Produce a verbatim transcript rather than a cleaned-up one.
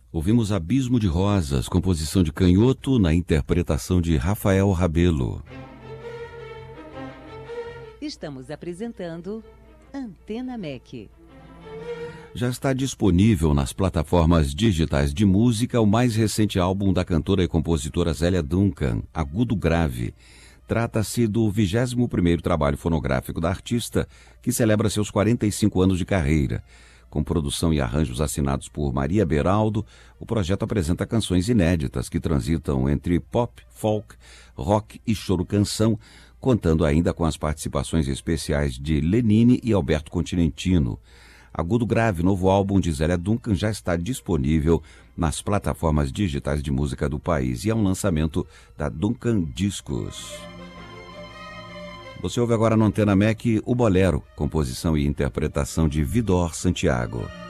Ouvimos Abismo de Rosas, composição de Canhoto, na interpretação de Rafael Rabelo. Estamos apresentando Antena M E C. Já está disponível nas plataformas digitais de música o mais recente álbum da cantora e compositora Zélia Duncan, Agudo Grave. Trata-se do vigésimo primeiro trabalho fonográfico da artista, que celebra seus quarenta e cinco anos de carreira. Com produção e arranjos assinados por Maria Beraldo, o projeto apresenta canções inéditas que transitam entre pop, folk, rock e choro-canção, contando ainda com as participações especiais de Lenine e Alberto Continentino. Agudo Grave, novo álbum de Zélia Duncan, já está disponível nas plataformas digitais de música do país e é um lançamento da Duncan Discos. Você ouve agora no Antena M E C o Bolero, composição e interpretação de Vidor Santiago.